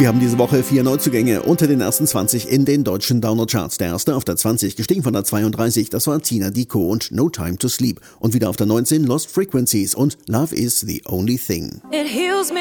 Wir haben diese Woche 4 Neuzugänge unter den ersten 20 in den deutschen Download-Charts. Der erste auf der 20, gestiegen von der 32, das war Tina Dicko und No Time to Sleep. Und wieder auf der 19 Lost Frequencies und Love is the Only Thing. It heals me